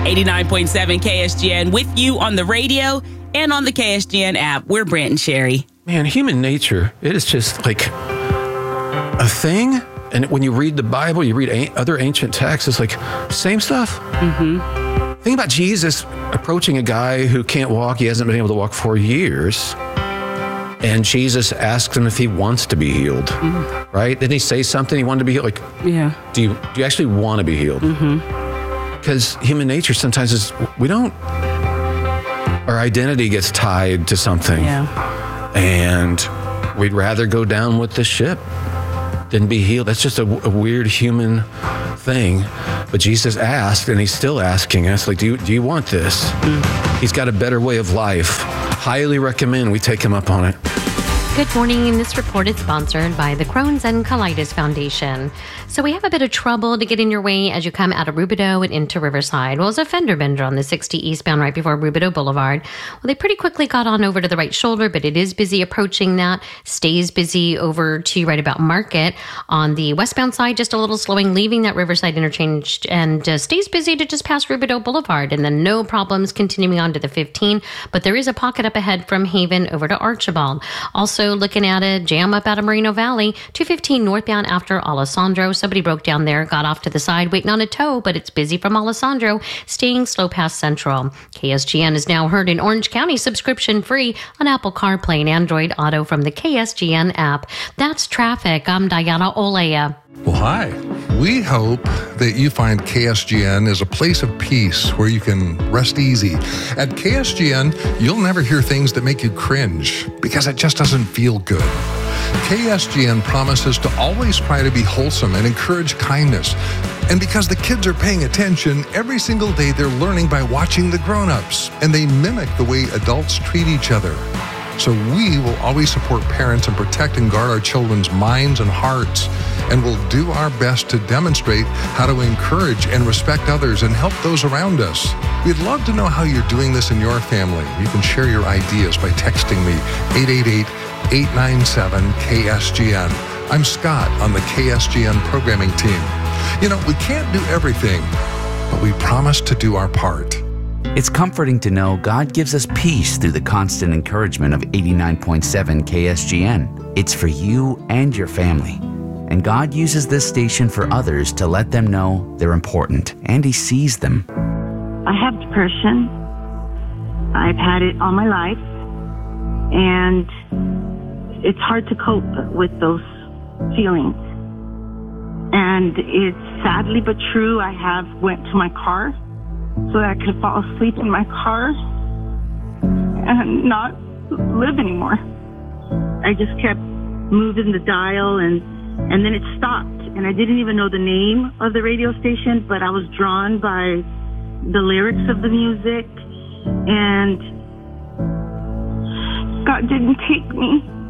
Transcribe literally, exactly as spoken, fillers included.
eighty-nine point seven K S G N with you on the radio and on the K S G N app. We're Brent and Sherry. Man, human nature, it is just like a thing. And when you read the Bible, you read a- other ancient texts, it's like same stuff. Mm-hmm. Think about Jesus approaching a guy who can't walk. He hasn't been able to walk for years. And Jesus asks him if he wants to be healed, mm-hmm. right? Didn't he say something? He wanted to be healed? Like, yeah. Do you, do you actually want to be healed? Because mm-hmm. human nature sometimes is, we don't, our identity gets tied to something. Yeah. And we'd rather go down with the ship than be healed. That's just a, a weird human thing. But Jesus asked, and he's still asking us, like, do you, do you want this? Mm. He's got a better way of life. Highly recommend we take him up on it. Good morning. This report is sponsored by the Crohn's and Colitis Foundation. So we have a bit of trouble to get in your way as you come out of Rubidoux and into Riverside. Well, there's a fender bender on the sixty eastbound right before Rubidoux Boulevard. Well, they pretty quickly got on over to the right shoulder, but it is busy approaching that. Stays busy over to right about Market. On the westbound side, just a little slowing, leaving that Riverside interchange, and uh, stays busy to just pass Rubidoux Boulevard. And then no problems continuing on to the fifteen, but there is a pocket up ahead from Haven over to Archibald. Also, looking at a jam up out of Moreno Valley, two fifteen northbound after Alessandro. Somebody broke down there, got off to the side, waiting on a tow, but it's busy from Alessandro, staying slow past Central. K S G N is now heard in Orange County subscription free on Apple CarPlay and Android Auto from the K S G N app. That's traffic. I'm Diana Olea. Well, hi. We hope that you find K S G N is a place of peace where you can rest easy. At K S G N, you'll never hear things that make you cringe because it just doesn't feel good. K S G N promises to always try to be wholesome and encourage kindness. And because the kids are paying attention, every single day they're learning by watching the grown-ups, and they mimic the way adults treat each other. So we will always support parents and protect and guard our children's minds and hearts, and we'll do our best to demonstrate how to encourage and respect others and help those around us. We'd love to know how you're doing this in your family. You can share your ideas by texting me, eight eight eight, eight nine seven, K S G N. I'm Scott on the K S G N programming team. You know, we can't do everything, but we promise to do our part. It's comforting to know God gives us peace through the constant encouragement of eighty-nine point seven K S G N. It's for you and your family. And God uses this station for others to let them know they're important, and He sees them. I have depression. I've had it all my life, and it's hard to cope with those feelings. And it's sadly but true, I have went to my car so that I could fall asleep in my car and not live anymore. I just kept moving the dial, and and then it stopped. And I didn't even know the name of the radio station, but I was drawn by the lyrics of the music, and God didn't take me.